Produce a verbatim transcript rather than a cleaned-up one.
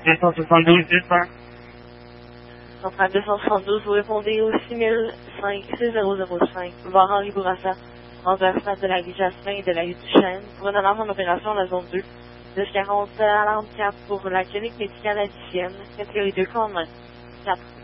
deux cent soixante-douze deux cents. Centrale deux cent soixante-douze, vous répondez au six mille cinq, six zéro zéro cinq, boulevard Henri Bourassa, renversement de la rue Jasmin et de la rue Duchesne. Pour une alarme en opération, la zone deux. dix quarante, alarme quatre pour la clinique médicale haïtienne. Catégorie deux, commandement. quatre.